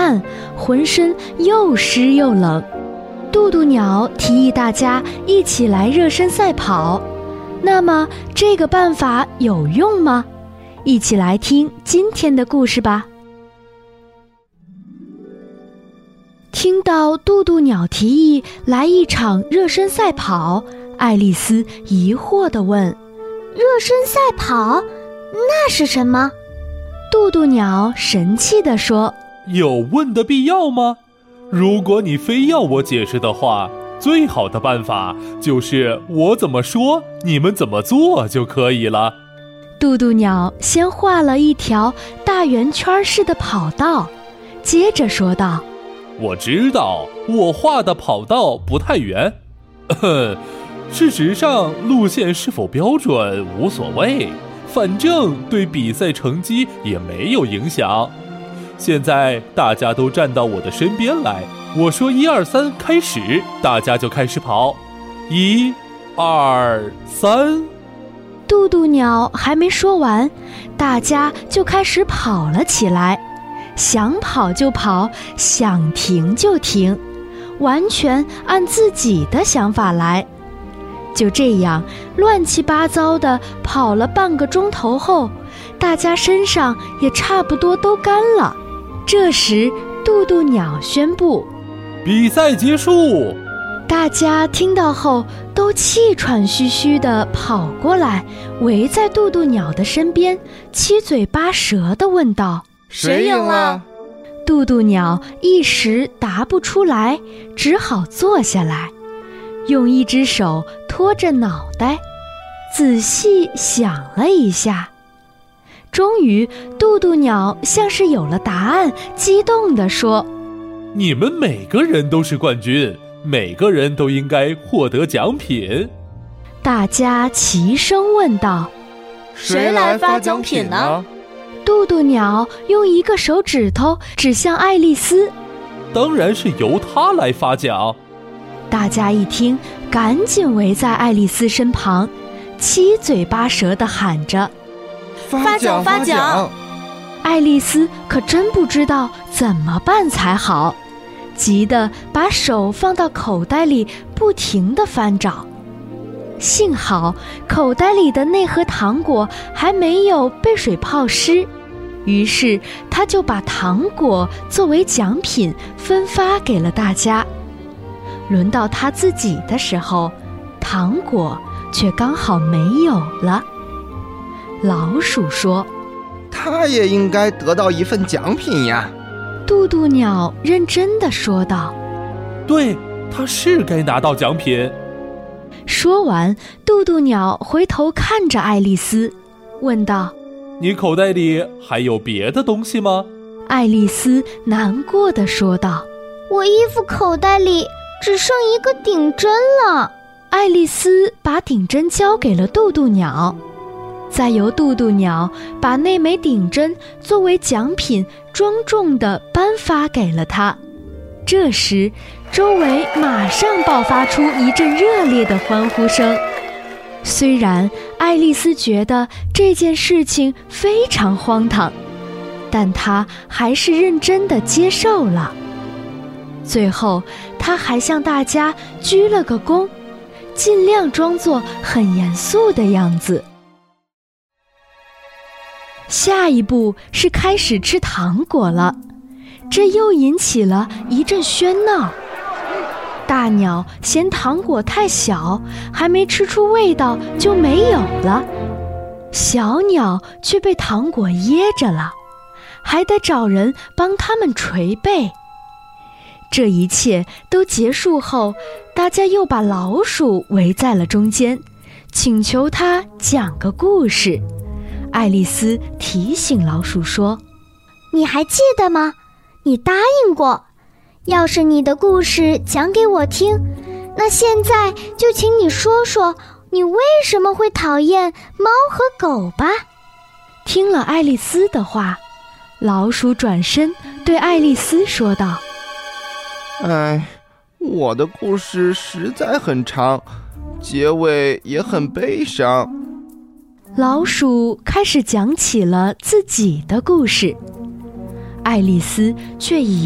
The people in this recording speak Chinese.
汗，浑身又湿又冷。渡渡鸟提议大家一起来热身赛跑，那么这个办法有用吗？一起来听今天的故事吧。听到渡渡鸟提议来一场热身赛跑，爱丽丝疑惑地问： 热身赛跑？那是什么？ 渡渡鸟神气地说： 有问的必要吗？如果你非要我解释的话，最好的办法就是我怎么说，你们怎么做就可以了。 渡渡鸟先画了一条大圆圈式的跑道，接着说道： 我知道我画的跑道不太圆，事实上路线是否标准无所谓，反正对比赛成绩也没有影响。现在大家都站到我的身边来，我说1、2、3开始，大家就开始跑。1、2、3。 渡渡鸟还没说完，大家就开始跑了起来，想跑就跑，想停就停，完全按自己的想法来。就这样乱七八糟地跑了半个钟头后，大家身上也差不多都干了。这时渡渡鸟宣布比赛结束。 大家听到后都气喘吁吁地跑过来，围在渡渡鸟的身边，七嘴八舌地问道： 谁赢了？ 渡渡鸟一时答不出来，只好坐下来，用一只手托着脑袋，仔细想了一下。终于渡渡鸟像是有了答案，激动地说： 你们每个人都是冠军，每个人都应该获得奖品。 大家齐声问道： 谁来发奖品呢？ 渡渡鸟用一个手指头指向爱丽丝： 当然是由她来发奖。 大家一听，赶紧围在爱丽丝身旁，七嘴八舌地喊着： 发奖发奖！ 爱丽丝可真不知道怎么办才好，急得把手放到口袋里，不停地翻找。幸好口袋里的那盒糖果还没有被水泡湿，于是她就把糖果作为奖品分发给了大家。轮到她自己的时候，糖果却刚好没有了。老鼠说： 他也应该得到一份奖品呀。 渡渡鸟认真地说道： 对，他是该拿到奖品。 说完，渡渡鸟回头看着爱丽丝，问道： 你口袋里还有别的东西吗？ 爱丽丝难过地说道： 我衣服口袋里只剩一个顶针了。 爱丽丝把顶针交给了渡渡鸟，再由渡渡鸟把那枚顶针作为奖品庄重地颁发给了他。这时周围马上爆发出一阵热烈的欢呼声。虽然爱丽丝觉得这件事情非常荒唐，但她还是认真地接受了。最后她还向大家鞠了个躬，尽量装作很严肃的样子。下一步是开始吃糖果了，这又引起了一阵喧闹。大鸟嫌糖果太小，还没吃出味道就没有了，小鸟却被糖果噎着了，还得找人帮它们捶背。这一切都结束后，大家又把老鼠围在了中间，请求它讲个故事。爱丽丝提醒老鼠说： 你还记得吗？你答应过，要是你的故事讲给我听，那现在就请你说说你为什么会讨厌猫和狗吧。 听了爱丽丝的话，老鼠转身对爱丽丝说道： 我的故事实在很长，结尾也很悲伤。 老鼠开始讲起了自己的故事，爱丽丝却一